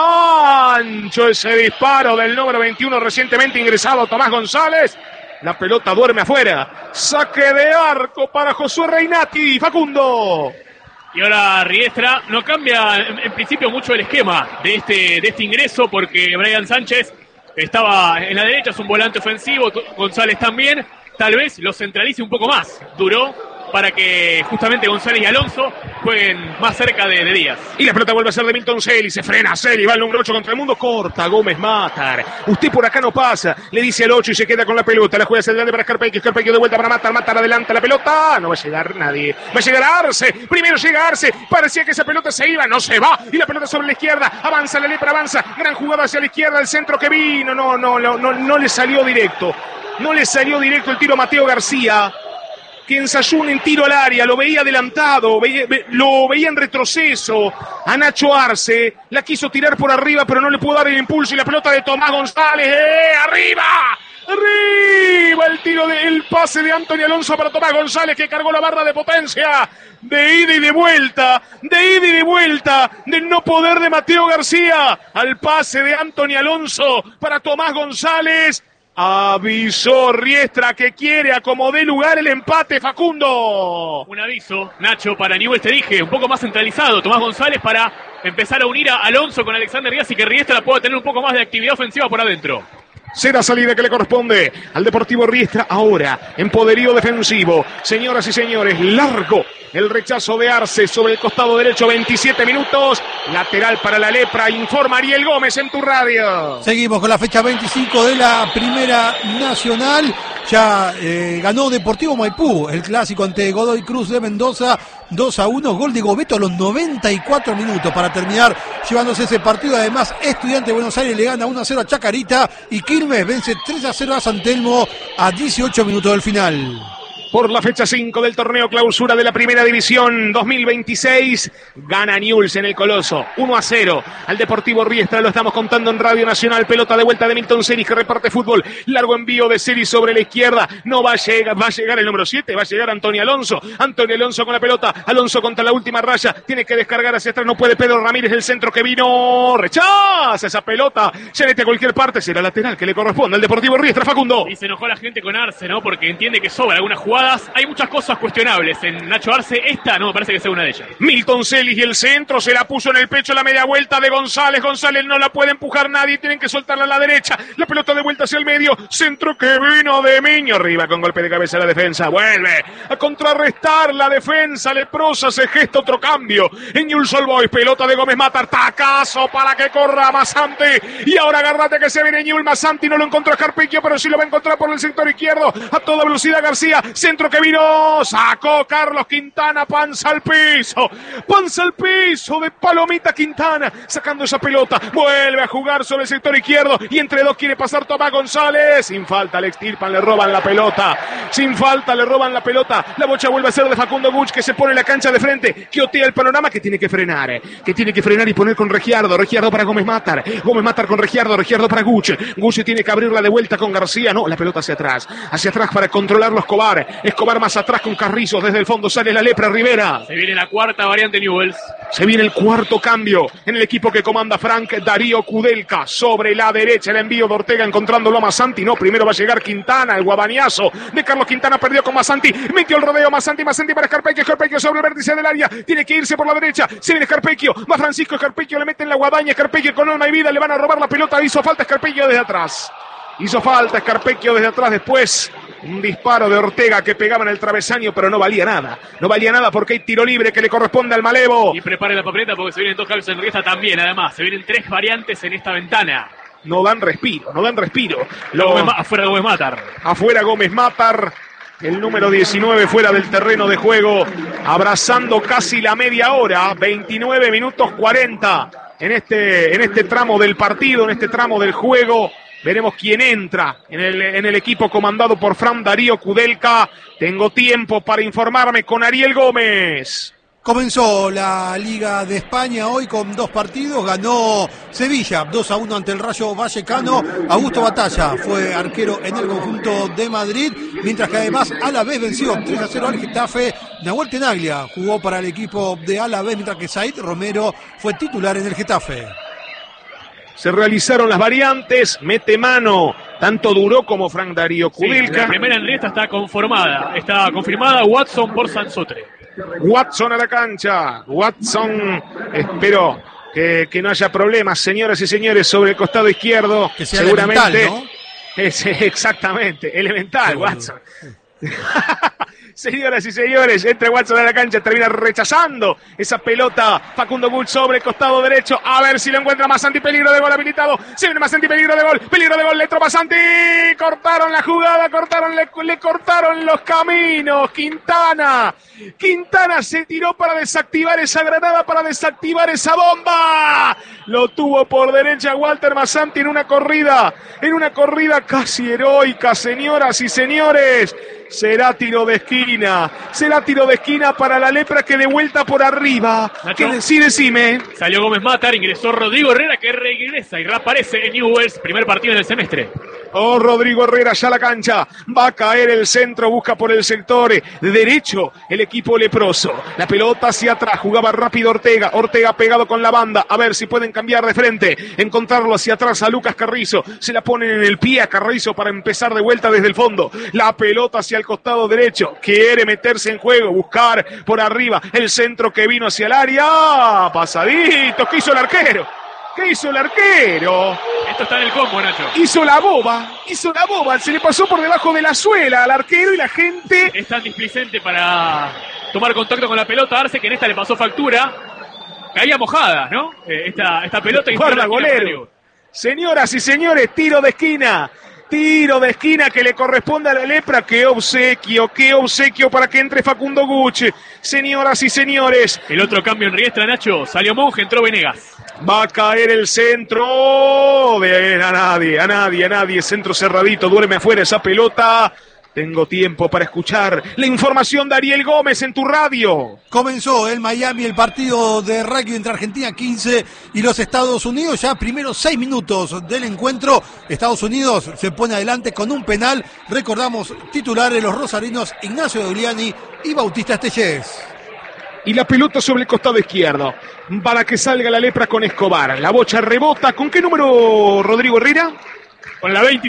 Ancho ese disparo del número veintiuno recientemente ingresado Tomás González. La pelota duerme afuera. Saque de arco para Josué Reinati. Facundo. Y ahora Riestra no cambia en, en principio mucho el esquema de este, de este ingreso, porque Brian Sánchez estaba en la derecha, es un volante ofensivo, González también, tal vez lo centralice un poco más. Duró para que justamente González y Alonso jueguen más cerca de, de Díaz. Y la pelota vuelve a ser de Milton Celi, se frena Celi, va el número ocho contra el mundo, corta Gómez Matar. Usted por acá no pasa, le dice al ocho y se queda con la pelota, la juega hacia adelante para Scarpecchio, Scarpecchio de vuelta para Matar, Matar adelanta la pelota, no va a llegar nadie, va a llegar Arce, primero llega Arce, parecía que esa pelota se iba, no se va, y la pelota sobre la izquierda, avanza la lepra, avanza, gran jugada hacia la izquierda, el centro que vino, no, no, no, no, no le salió directo, no le salió directo el tiro a Mateo García, que ensayó un tiro al área, lo veía adelantado, veía, ve, lo veía en retroceso a Nacho Arce, la quiso tirar por arriba, pero no le pudo dar el impulso, y la pelota de Tomás González, ¡eh! ¡Arriba! ¡Arriba! El tiro del pase de Antonio Alonso para Tomás González, que cargó la barra de potencia, de ida y de vuelta, de ida y de vuelta, del no poder de Mateo García, al pase de Antonio Alonso para Tomás González. Avisó Riestra que quiere acomodar lugar el empate, Facundo. Un aviso, Nacho, para Newell's, te dije, un poco más centralizado, Tomás González, para empezar a unir a Alonso con Alexander Díaz y que Riestra pueda tener un poco más de actividad ofensiva por adentro. Será salida que le corresponde al Deportivo Riestra ahora, en poderío defensivo. Señoras y señores, largo el rechazo de Arce sobre el costado derecho, veintisiete minutos, lateral para la lepra, informa Ariel Gómez en tu radio. Seguimos con la fecha veinticinco de la Primera Nacional. Ya eh, ganó Deportivo Maipú el clásico ante Godoy Cruz de Mendoza, dos a uno, gol de Gobeto a los noventa y cuatro minutos para terminar llevándose ese partido. Además, Estudiante de Buenos Aires le gana uno a cero a Chacarita y Quilmes vence tres a cero a San Telmo a dieciocho minutos del final. Por la fecha cinco del torneo clausura de la Primera División dos mil veintiséis, gana Newell's en el Coloso, uno a cero al Deportivo Riestra, lo estamos contando en Radio Nacional. Pelota de vuelta de Milton Celis, que reparte fútbol, largo envío de Celis sobre la izquierda, no va a llegar, va a llegar el número siete, va a llegar Antonio Alonso, Antonio Alonso con la pelota, Alonso contra la última raya, tiene que descargar hacia atrás, no puede Pedro Ramírez, el centro que vino, rechaza esa pelota, se mete a cualquier parte, será lateral que le corresponde al Deportivo Riestra, Facundo. Y se enojó la gente con Arce, ¿no? Porque entiende que sobra alguna jugada jugadas. Hay muchas cosas cuestionables en Nacho Arce. Esta no me parece que sea una de ellas. Milton Celis y el centro, se la puso en el pecho la media vuelta de González. González no la puede empujar nadie, tienen que soltarla a la derecha. La pelota de vuelta hacia el medio. Centro que vino de Miño. Arriba con golpe de cabeza la defensa. Vuelve a contrarrestar la defensa. Leprosa se gesta otro cambio. En Newell's Old Boys, pelota de Gómez Matar. Tacazo para que corra Masanti. Y ahora agárrate que se viene Newell. Masanti no lo encontró a Carpecchio, pero sí lo va a encontrar por el sector izquierdo. A toda velocidad García. Centro que vino. Sacó Carlos Quintana. Panza al piso. Panza al piso de Palomita Quintana. Sacando esa pelota. Vuelve a jugar sobre el sector izquierdo. Y entre dos quiere pasar Tomás González. Sin falta le extirpan, le roban la pelota. Sin falta le roban la pelota. La bocha vuelve a ser de Facundo Guch, que se pone en la cancha de frente. Que otea el panorama, que tiene que frenar. Que tiene que frenar y poner con Regiardo. Regiardo para Gómez Matar. Gómez Matar con Regiardo. Regiardo para Guch. Guch tiene que abrirla de vuelta con García. No, la pelota hacia atrás. Hacia atrás para controlarlo Escobar. Escobar más atrás con Carrizos. Desde el fondo sale la lepra Rivera. Se viene la cuarta variante Newell's. Se viene el cuarto cambio en el equipo que comanda Frank Darío Kudelka. Sobre la derecha el envío de Ortega encontrándolo a Masanti. No, primero va a llegar Quintana. El guabaniazo de Carlos Quintana perdió con Masanti. Metió el rodeo Masanti. Masanti para Scarpecchio. Scarpecchio sobre el vértice del área. Tiene que irse por la derecha. Se viene Scarpecchio. Va Francisco Scarpecchio. Le mete en la guadaña. Scarpecchio con alma y vida. Le van a robar la pelota. Hizo falta Scarpecchio desde atrás. Hizo falta Scarpecchio desde atrás. Después un disparo de Ortega que pegaba en el travesaño, pero no valía nada. No valía nada porque hay tiro libre que le corresponde al Malevo. Y prepare la papeleta porque se vienen dos cambios en riestra también. Además, se vienen tres variantes en esta ventana. No dan respiro, no dan respiro. Lo... Gómez, afuera Gómez Matar. Afuera Gómez Matar. El número diecinueve fuera del terreno de juego. Abrazando casi la media hora. veintinueve minutos cuarenta. En este, en este tramo del partido, en este tramo del juego. Veremos quién entra en el, en el equipo comandado por Fran Darío Kudelka. Tengo tiempo para informarme con Ariel Gómez. Comenzó la Liga de España hoy con dos partidos. Ganó Sevilla dos a uno ante el Rayo Vallecano. Augusto Batalla fue arquero en el conjunto de Madrid, mientras que además Alavés venció tres a cero al Getafe. Nahuel Tenaglia jugó para el equipo de Alavés, mientras que Said Romero fue titular en el Getafe. Se realizaron las variantes, mete mano tanto Duró como Frank Darío Kudelka. Sí, la primera en lista está conformada, está confirmada Watson por Sansotre. Watson a la cancha, Watson, espero que, que no haya problemas, señoras y señores, sobre el costado izquierdo. Que sea seguramente elemental, ¿no? Es exactamente, elemental, Watson. Señoras y señores, entra Watson a la cancha, termina rechazando esa pelota. Facundo Guch sobre el costado derecho. A ver si lo encuentra Masanti. Peligro de gol habilitado. Se viene Masanti, peligro de gol. Peligro de gol, le entró Masanti. Cortaron la jugada, cortaron, le, le cortaron los caminos. Quintana. Quintana se tiró para desactivar esa granada, para desactivar esa bomba. Lo tuvo por derecha Walter Masanti en una corrida. En una corrida casi heroica, señoras y señores. Será tiro de esquina, será tiro de esquina para la lepra que de vuelta por arriba. Nacho, ¿Qué sí, decime? Salió Gómez Matar, ingresó Rodrigo Herrera que regresa y reaparece en Newell's, primer partido del semestre. Oh, Rodrigo Herrera ya a la cancha, va a caer el centro, busca por el sector derecho el equipo leproso. La pelota hacia atrás, jugaba rápido Ortega, Ortega pegado con la banda, a ver si pueden cambiar de frente, encontrarlo hacia atrás a Lucas Carrizo, se la ponen en el pie a Carrizo para empezar de vuelta desde el fondo. La pelota hacia el costado derecho, quiere meterse en juego, buscar por arriba el centro que vino hacia el área, pasadito, ¿qué hizo el arquero? ¿Qué hizo el arquero? Esto está en el combo, Nacho. Hizo la boba, hizo la boba, se le pasó por debajo de la suela al arquero y la gente... Es tan displicente para tomar contacto con la pelota, Arce, que en esta le pasó factura. Caía mojada, ¿no? Eh, esta, esta pelota... y guarda golero. Señoras y señores, tiro de esquina. Tiro de esquina que le corresponde a la lepra. Qué obsequio, qué obsequio para que entre Facundo Guch. Señoras y señores. El otro cambio en riestra, Nacho. Salió Monge, entró Venegas. Va a caer el centro. De, a nadie, a nadie, a nadie. Centro cerradito, duerme afuera esa pelota. Tengo tiempo para escuchar la información de Ariel Gómez en tu radio. Comenzó en Miami el partido de rugby entre Argentina quince y los Estados Unidos. Ya primeros seis minutos del encuentro. Estados Unidos se pone adelante con un penal. Recordamos titulares los rosarinos Ignacio Giuliani y Bautista Estellés. Y la pelota sobre el costado izquierdo. Para que salga la lepra con Escobar. La bocha rebota. ¿Con qué número, Rodrigo Herrera? Con la veintiséis.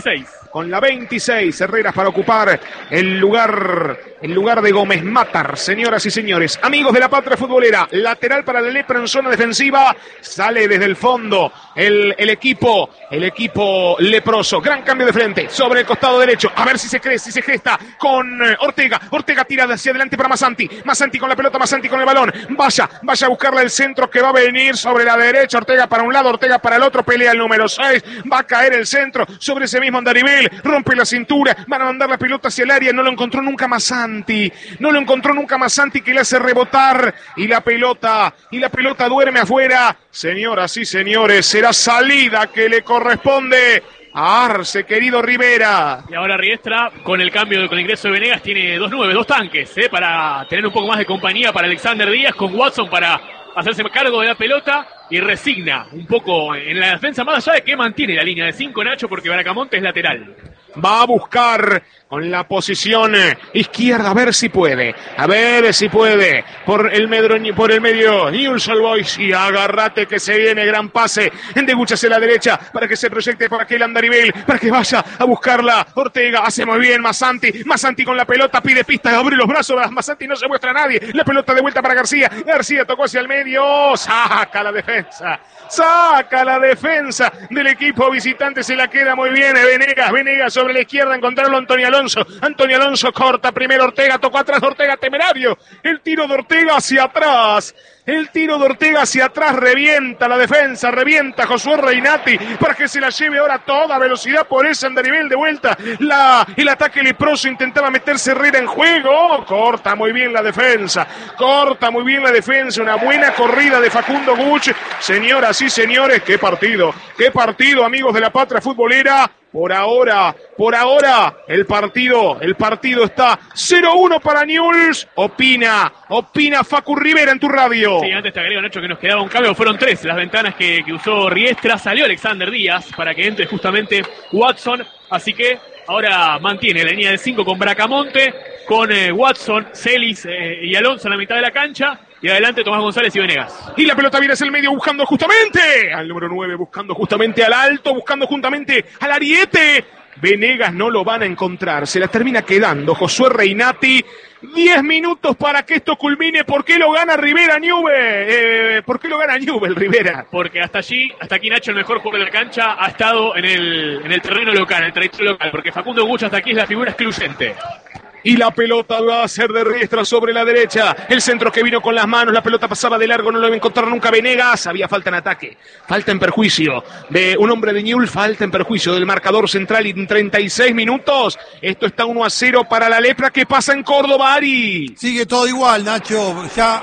con la veintiséis. Herreras para ocupar el lugar, el lugar de Gómez Matar, señoras y señores. Amigos de la Patria Futbolera, lateral para la Lepra en zona defensiva. Sale desde el fondo el, el equipo, el equipo leproso. Gran cambio de frente sobre el costado derecho. A ver si se cree, si se gesta con Ortega. Ortega tira hacia adelante para Massanti. Massanti con la pelota, Massanti con el balón. Vaya, vaya a buscarle el centro que va a venir sobre la derecha. Ortega para un lado, Ortega para el otro. Pelea el número seis. Va a caer el centro sobre ese mismo Andarivel. Rompe la cintura. Van a mandar la pelota hacia el área. No lo encontró nunca Massanti. No lo encontró nunca Massanti, que le hace rebotar. Y la pelota, y la pelota duerme afuera. Señoras y señores, será salida que le corresponde a Arce, querido Rivera. Y ahora Riestra, con el cambio, con el ingreso de Venegas, tiene dos nueve, dos tanques, ¿eh? Para tener un poco más de compañía para Alexander Díaz, con Watson para hacerse cargo de la pelota y resigna un poco en la defensa, más allá de que mantiene la línea de cinco, Nacho, porque Bracamonte es lateral. Va a buscar con la posición izquierda, a ver si puede, a ver si puede, por el, medro, por el medio, Newell's Old Boys, y agárrate que se viene, gran pase, de Gucha hacia la derecha, para que se proyecte por aquel Andarivel, para que vaya a buscarla, Ortega, hace muy bien, Massanti, Massanti con la pelota, pide pista, abre los brazos, Massanti no se muestra a nadie, la pelota de vuelta para García, García tocó hacia el medio, saca la defensa, saca la defensa del equipo visitante, se la queda muy bien, Venegas, Venegas sobre la izquierda, encontrarlo Antonio Alonso, Antonio Alonso corta primero Ortega, tocó atrás de Ortega, temerario, el tiro de Ortega hacia atrás, el tiro de Ortega hacia atrás, revienta la defensa, revienta Josué Reinati, para que se la lleve ahora a toda velocidad por ese Andarivel de vuelta, la, el ataque leproso, intentaba meterse Herrera en juego, corta muy bien la defensa, corta muy bien la defensa, una buena corrida de Facundo Guch, señoras y señores, qué partido, qué partido, amigos de la Patria Futbolera. Por ahora, por ahora, el partido, el partido está cero uno para Newell's. Opina, opina Facu Rivera en tu radio. Sí, antes te agrego, Nacho, que nos quedaba un cambio. Fueron tres las ventanas que, que usó Riestra. Salió Alexander Díaz para que entre justamente Watson. Así que ahora mantiene la línea de cinco con Bracamonte, con eh, Watson, Celis eh, y Alonso en la mitad de la cancha. Y adelante Tomás González y Venegas. Y la pelota viene hacia el medio buscando justamente al número nueve, buscando justamente al alto, buscando justamente al ariete. Venegas no lo van a encontrar, se la termina quedando Josué Reinati. Diez minutos para que esto culmine. ¿Por qué lo gana Rivera Newell? Eh, ¿Por qué lo gana Newell, Rivera? Porque hasta allí, hasta aquí Nacho, el mejor jugador de la cancha, ha estado en el, en el terreno local, en el territorio local, porque Facundo Gucha hasta aquí es la figura excluyente. Y la pelota va a ser de Riestra sobre la derecha. El centro que vino con las manos. La pelota pasaba de largo. No lo iba a encontrar nunca Venegas. Había falta en ataque. Falta en perjuicio de un hombre de Newell's. Falta en perjuicio del marcador central. Y en treinta y seis minutos. Esto está uno a cero para la Lepra. ¿Qué pasa en Córdoba, Ari? Sigue todo igual, Nacho. Ya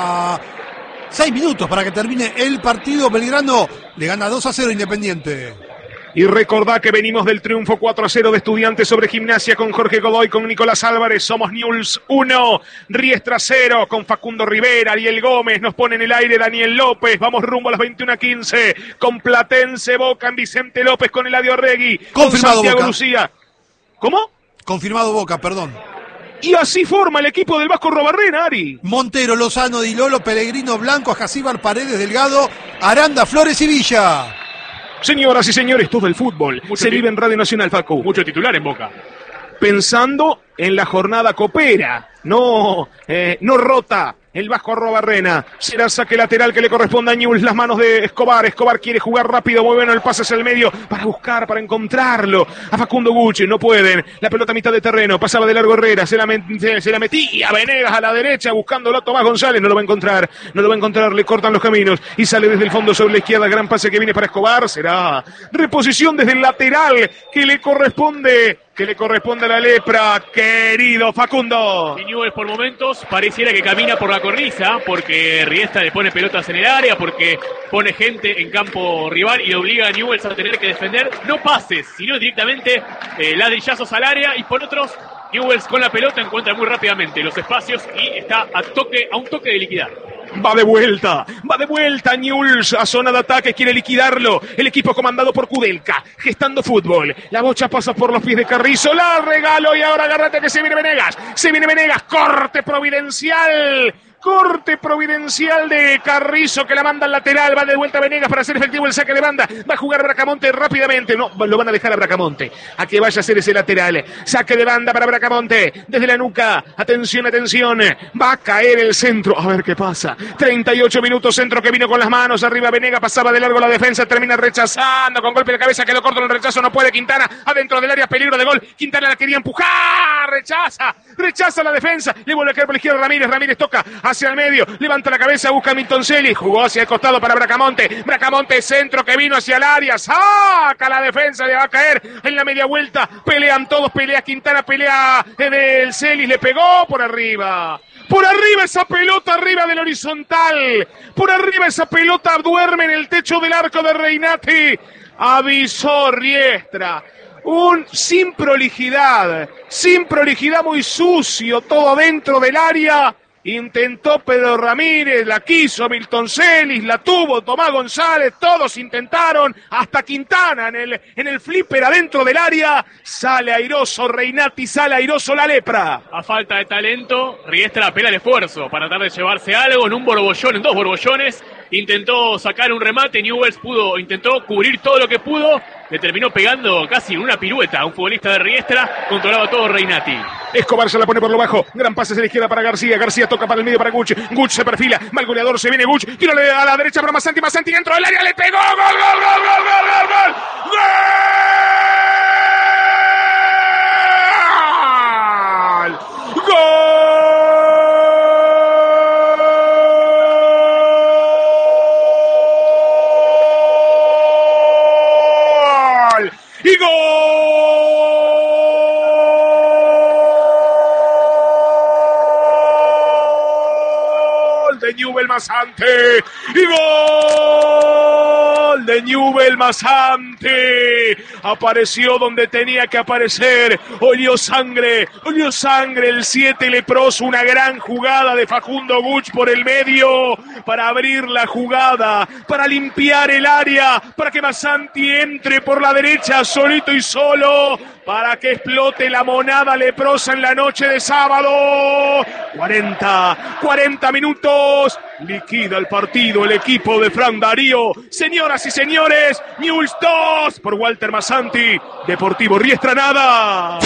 a seis minutos para que termine el partido. Belgrano le gana dos a cero Independiente. Y recordá que venimos del triunfo cuatro a cero de Estudiantes sobre Gimnasia con Jorge Godoy, con Nicolás Álvarez. Somos Newell's uno, Riestra cero, con Facundo Rivera, Ariel Gómez, nos pone en el aire Daniel López. Vamos rumbo a las veintiuna a quince, con Platense Boca en Vicente López, con Eladio Arregui, con Santiago Boca. Lucía. ¿Cómo? Confirmado Boca, perdón. Y así forma el equipo del Vasco Robarrena, Ari. Montero, Lozano, Di Lolo, Pellegrino, Blanco, Ajacíbar, Paredes, Delgado, Aranda, Flores y Villa. Señoras y señores, todo el fútbol mucho se vive en Radio Nacional, Facu. Mucho titular en Boca. Pensando en la jornada copera, no, eh, no rota el Vasco Arrobarrena. Será saque lateral que le corresponde a Newell's. Las manos de Escobar. Escobar quiere jugar rápido, muy bueno. El pase hacia el medio para buscar, para encontrarlo a Facundo Gucci. No pueden. La pelota a mitad de terreno. Pasaba de largo Herrera. Se la, se, se la metía Venegas a la derecha buscándolo a Tomás González. No lo va a encontrar. No lo va a encontrar. Le cortan los caminos. Y sale desde el fondo sobre la izquierda. Gran pase que viene para Escobar. Será reposición desde el lateral que le corresponde. Que le corresponde a la Lepra, querido Facundo. Y Newell's por momentos pareciera que camina por la cornisa, porque Riestra le pone pelotas en el área, porque pone gente en campo rival y obliga a Newell's a tener que defender, no pases, sino directamente eh, ladrillazos al área. Y por otros, Newell's con la pelota encuentra muy rápidamente los espacios y está a toque, a un toque de liquidar. Va de vuelta, va de vuelta Newell's a zona de ataque, quiere liquidarlo. El equipo comandado por Kudelka, gestando fútbol. La bocha pasa por los pies de Carrizo, la regalo y ahora agárrate que se viene Venegas. Se viene Venegas, corte providencial. Corte providencial de Carrizo que la manda al lateral. Va de vuelta Venegas para hacer efectivo el saque de banda. Va a jugar Bracamonte rápidamente. No, lo van a dejar a Bracamonte a que vaya a hacer ese lateral. Saque de banda para Bracamonte. Desde la nuca. Atención, atención. Va a caer el centro. A ver qué pasa. treinta y ocho minutos. Centro que vino con las manos. Arriba Venegas. Pasaba de largo la defensa. Termina rechazando. Con golpe de cabeza. Quedó corto el rechazo. No puede Quintana. Adentro del área. Peligro de gol. Quintana la quería empujar. Rechaza. Rechaza la defensa. Le vuelve a caer por la izquierda Ramírez. Ramírez toca hacia el medio, levanta la cabeza, busca a Milton Celis, jugó hacia el costado para Bracamonte, Bracamonte centro que vino hacia el área, saca la defensa, le va a caer en la media vuelta, pelean todos, pelea Quintana, pelea del Celis, le pegó por arriba. Por arriba esa pelota, arriba del horizontal, por arriba esa pelota duerme en el techo del arco de Reinati, avisó Riestra. Un sin prolijidad, sin prolijidad, muy sucio, todo dentro del área. Intentó Pedro Ramírez, la quiso Milton Celis, la tuvo Tomás González, todos intentaron, hasta Quintana en el, en el flipper adentro del área. Sale airoso Reinati, sale airoso la lepra. A falta de talento, Riestra apela al esfuerzo para tratar de llevarse algo en un borbollón, en dos borbollones. Intentó sacar un remate, Newell's pudo, intentó cubrir todo lo que pudo, le terminó pegando casi en una pirueta a un futbolista de Riestra, controlaba todo Reinati. Escobar se la pone por lo bajo, gran pase hacia la izquierda para García, García toca para el medio para Guch, Guch se perfila, mal goleador, se viene Guch, tiro a la derecha para Masanti, Masanti dentro del área, le pegó, gol, gol, gol, gol, gol, gol, gol, gol, gol. Y gol de Newell Masante. Y gol de Newell Masante. Apareció donde tenía que aparecer. Olió sangre, olió sangre el siete leproso. Una gran jugada de Facundo Guch por el medio para abrir la jugada, para limpiar el área, para que Masanti entre por la derecha solito y solo, para que explote la monada leprosa en la noche de sábado. cuarenta, cuarenta minutos. Liquida el partido el equipo de Fran Darío. Señoras y señores, Newell's dos por Walter Masanti. Deportivo Riestra nada.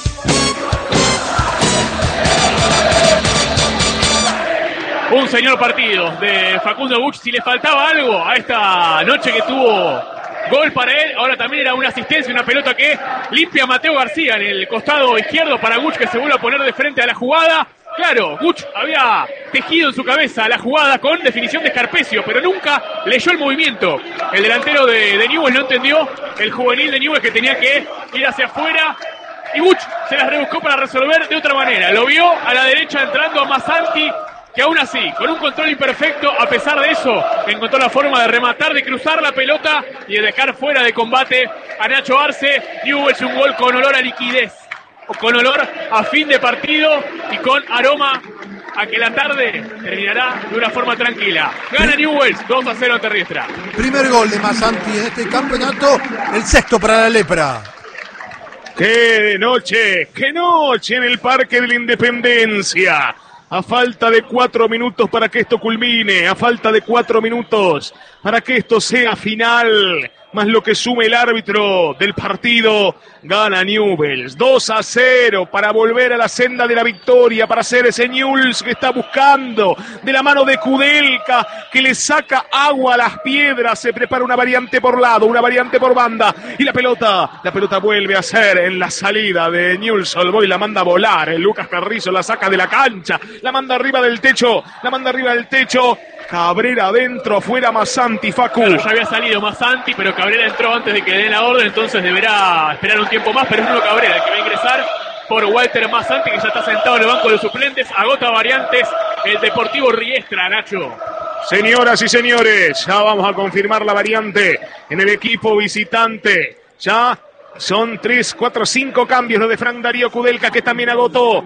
Un señor partido de Facundo Guch. Si le faltaba algo a esta noche que tuvo gol para él, ahora también era una asistencia, una pelota que limpia a Mateo García en el costado izquierdo para Guch, que se vuelve a poner de frente a la jugada. Claro, Guch había tejido en su cabeza la jugada con definición de Escarpecio, pero nunca leyó el movimiento. El delantero de, de Newell's no entendió, el juvenil de Newell's, que tenía que ir hacia afuera, y Guch se las rebuscó para resolver de otra manera. Lo vio a la derecha entrando a Masanti, que aún así, con un control imperfecto, a pesar de eso, encontró la forma de rematar, de cruzar la pelota y de dejar fuera de combate a Nacho Arce. Newell's un gol con olor a liquidez, con olor a fin de partido y con aroma a que la tarde terminará de una forma tranquila. Gana Newell's dos a cero ante Riestra. Primer gol de Masanti en este campeonato, el sexto para la lepra. ¡Qué noche! ¡Qué noche en el Parque de la Independencia! A falta de cuatro minutos para que esto culmine, a falta de cuatro minutos para que esto sea final, más lo que sume el árbitro del partido, gana Newell's dos a cero para volver a la senda de la victoria, para hacer ese Newell's que está buscando, de la mano de Kudelka, que le saca agua a las piedras, se prepara una variante por lado, una variante por banda, y la pelota, la pelota vuelve a ser en la salida de Newell's Old Boys, la manda a volar, el Lucas Carrizo la saca de la cancha, la manda arriba del techo, la manda arriba del techo, Cabrera adentro, afuera Masanti, Facu. Claro, ya había salido Masanti, pero Cabrera entró antes de que le den la orden, entonces deberá esperar un tiempo más, pero es Bruno Cabrera el que va a ingresar por Walter Masanti, que ya está sentado en el banco de los suplentes. Agota variantes el Deportivo Riestra, Nacho. Señoras y señores, ya vamos a confirmar la variante en el equipo visitante. Ya son tres, cuatro, cinco cambios lo de Fran Darío Kudelka, que también agotó.